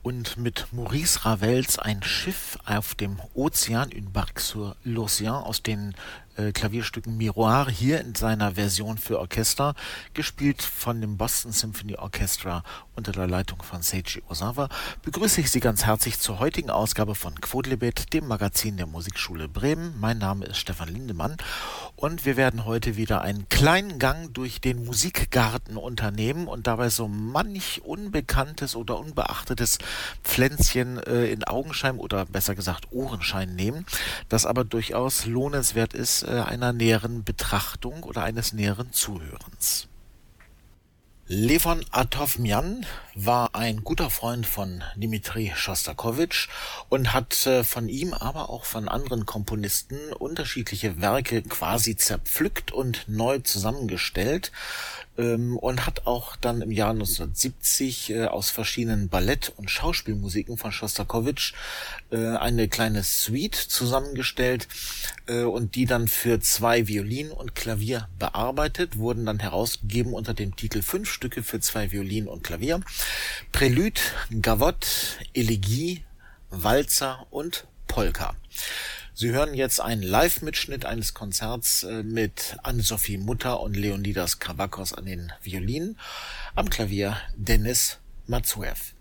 und mit Maurice Ravels Ein Schiff auf dem Ozean, Une barque sur l'océan, aus den Klavierstücken Miroir, hier in seiner Version für Orchester, gespielt von dem Boston Symphony Orchestra unter der Leitung von Seiji Ozawa, begrüße ich Sie ganz herzlich zur heutigen Ausgabe von Quodlibet, dem Magazin der Musikschule Bremen. Mein Name ist Stefan Lindemann und wir werden heute wieder einen kleinen Gang durch den Musikgarten unternehmen und dabei so manch unbekanntes oder unbeachtetes Pflänzchen in Augenschein oder besser gesagt Ohrenschein nehmen, das aber durchaus lohnenswert ist, einer näheren Betrachtung oder eines näheren Zuhörens. Levon Atovmyan war ein guter Freund von Dmitri Schostakowitsch und hat von ihm, aber auch von anderen Komponisten unterschiedliche Werke quasi zerpflückt und neu zusammengestellt und hat auch dann im Jahr 1970 aus verschiedenen Ballett- und Schauspielmusiken von Schostakowitsch eine kleine Suite zusammengestellt und die dann für 2 Violinen und Klavier bearbeitet, wurden dann herausgegeben unter dem Titel 5 Stücke für 2 Violinen und Klavier: Prälude, Gavotte, Elegie, Walzer und Polka. Sie hören jetzt einen Live-Mitschnitt eines Konzerts mit Anne-Sophie Mutter und Leonidas Kavakos an den Violinen, am Klavier Denis Matsuev.